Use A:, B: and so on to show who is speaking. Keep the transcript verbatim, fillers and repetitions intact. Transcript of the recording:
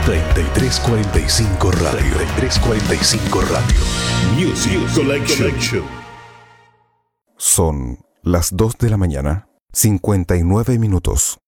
A: treinta y tres cuarenta y cinco Radio. treinta y tres cuarenta y cinco Radio. Music Collection.
B: Son las dos de la mañana, cincuenta y nueve minutos.